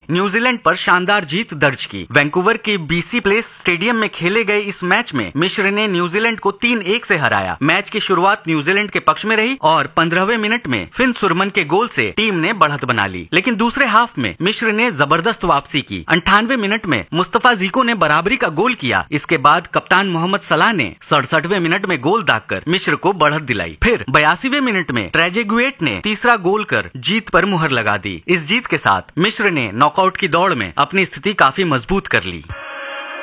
New Zealand पर शानदार जीत दर्ज की। वैंकूवर के बीसी प्लेस स्टेडियम में खेले गए इस मैच में मिस्र ने न्यूजीलैंड को 3-1 से हराया। मैच की शुरुआत न्यूजीलैंड के पक्ष में रही और 15वें मिनट में फिन सुरमन के गोल से टीम ने बढ़त बना ली, लेकिन दूसरे हाफ में मिस्र ने जबरदस्त वापसी की। 98वें मिनट में मुस्तफा जीको ने बराबरी का गोल किया। इसके बाद कप्तान मोहम्मद सलाह ने 67वें मिनट में गोल दागकर मिस्र को बढ़त दिलाई। फिर 82वें मिनट में ट्रेजेगुएट ने तीसरा गोल कर जीत पर मुहर लगा दी। इस जीत के साथ मिस्र ने नॉकआउट की दौड़ में अपनी स्थिति काफी मजबूत कर ली।